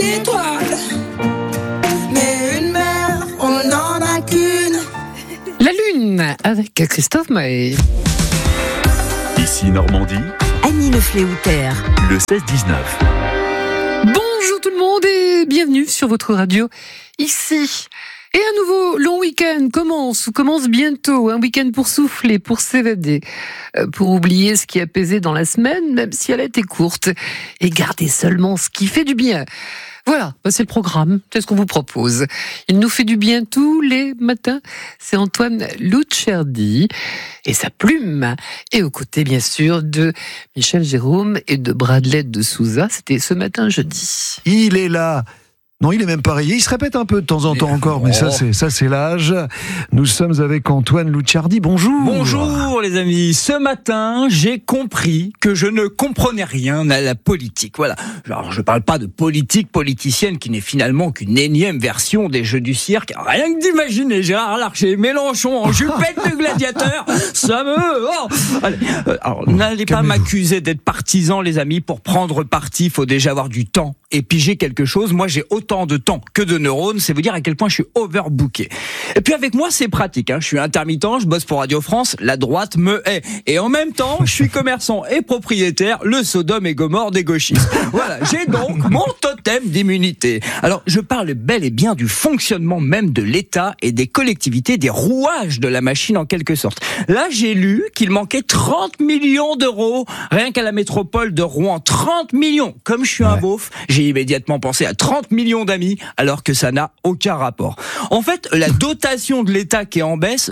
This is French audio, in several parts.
d'étoiles. Mais une mère, on n'en a qu'une. La Lune, avec Christophe Maé. Ici Normandie, Annie Lefléoutère. le 16-19. Bonjour tout le monde et bienvenue sur votre radio ici. Et un nouveau long week-end commence bientôt. Un week-end pour souffler, pour s'évader, pour oublier ce qui a pesé dans la semaine, même si elle a été courte, et garder seulement ce qui fait du bien. Voilà, c'est le programme, c'est ce qu'on vous propose. Il nous fait du bien tous les matins. C'est Antoine Lucciardi et sa plume. Et aux côtés, bien sûr, de Michel Jérôme et de Bradley de Souza. C'était ce matin, jeudi. Il est là. Non, il est même pas rayé. Il se répète un peu de temps en temps encore, mais ça c'est l'âge. Nous sommes avec Antoine Lucciardi. Bonjour. Bonjour les amis. Ce matin, j'ai compris que je ne comprenais rien à la politique. Voilà. Alors, je parle pas de politique politicienne qui n'est finalement qu'une énième version des jeux du cirque. Rien que d'imaginer Gérard Larcher, Mélenchon en jupette de gladiateur, ça me... Oh allez. Alors, n'allez pas m'accuser d'être partisan, les amis. Pour prendre parti, il faut déjà avoir du temps et piger quelque chose. Moi, j'ai autant de temps que de neurones, c'est vous dire à quel point je suis overbooké. Et puis avec moi, c'est pratique, hein. Je suis intermittent, je bosse pour Radio France, la droite me hait. Et en même temps, je suis commerçant et propriétaire, le Sodome et Gomorrhe des gauchistes. Voilà, j'ai donc mon totem d'immunité. Alors, je parle bel et bien du fonctionnement même de l'État et des collectivités, des rouages de la machine en quelque sorte. Là, j'ai lu qu'il manquait 30 millions d'euros, rien qu'à la métropole de Rouen. 30 millions. Comme je suis un beauf, j'ai immédiatement pensé à 30 millions d'amis, alors que ça n'a aucun rapport. En fait, la dotation de l'État qui est en baisse,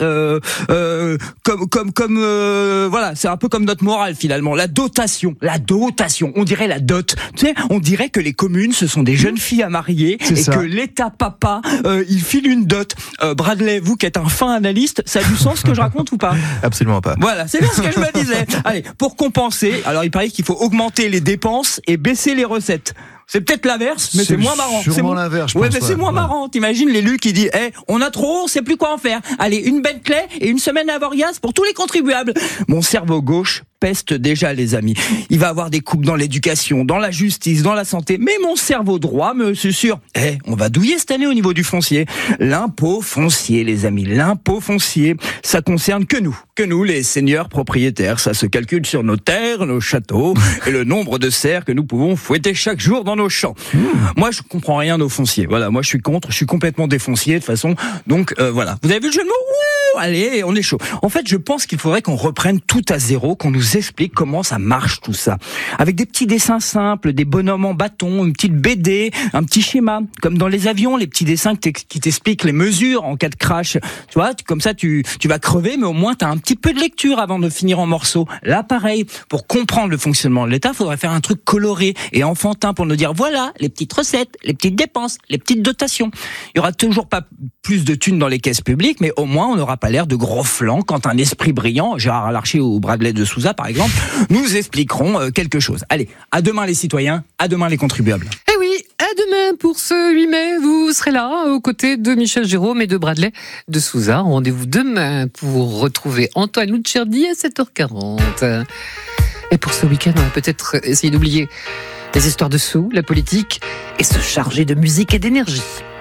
voilà, c'est un peu comme notre morale finalement. La dotation, on dirait la dot. Tu sais, on dirait que les communes, ce sont des jeunes filles à marier et que l'État papa, il file une dot. Bradley, vous qui êtes un fin analyste, ça a du sens ce que je raconte ou pas ? Absolument pas. Voilà, c'est bien ce que je me disais. Allez, pour compenser, alors il paraît qu'il faut augmenter les dépenses et baisser les recettes. C'est peut-être l'inverse, mais c'est moins marrant. C'est l'inverse, je pense. Ouais, mais c'est moins marrant. T'imagines l'élu qui dit, on a trop, on sait plus quoi en faire. Allez, une Bentley et une semaine à Avoriaz pour tous les contribuables. Mon cerveau gauche peste déjà, les amis. Il va avoir des coupes dans l'éducation, dans la justice, dans la santé. Mais mon cerveau droit me susurre, on va douiller cette année au niveau du foncier. L'impôt foncier, les amis. L'impôt foncier, ça concerne que nous, les seigneurs propriétaires. Ça se calcule sur nos terres, nos châteaux et le nombre de cerfs que nous pouvons fouetter chaque jour dans nos champs. Moi, je comprends rien aux fonciers. Voilà, moi, je suis contre. Je suis complètement défoncier, de toute façon. Donc, voilà. Vous avez vu le jeu de mots ? Allez, on est chaud. En fait, je pense qu'il faudrait qu'on reprenne tout à zéro, qu'on nous explique comment ça marche tout ça. Avec des petits dessins simples, des bonhommes en bâton, une petite BD, un petit schéma. Comme dans les avions, les petits dessins qui t'expliquent les mesures en cas de crash. Tu vois, comme ça, tu vas crever, mais au moins, t'as un petit peu de lecture avant de finir en morceaux. Là, pareil, pour comprendre le fonctionnement de l'État, il faudrait faire un truc coloré et enfantin pour nous dire, voilà, les petites recettes, les petites dépenses, les petites dotations. Il y aura toujours pas plus de thunes dans les caisses publiques, mais au moins, on n'aura pas l'air de gros flancs quand un esprit brillant, Gérard Larcher ou Bradley de Souza par exemple, nous expliqueront quelque chose. Allez, à demain les citoyens, à demain les contribuables. Eh oui, à demain pour ce 8 mai, vous serez là aux côtés de Michel Jérôme et de Bradley de Souza. Rendez-vous demain pour retrouver Antoine Lucciardi à 7h40. Et pour ce week-end, on va peut-être essayer d'oublier les histoires de sous, la politique, et se charger de musique et d'énergie.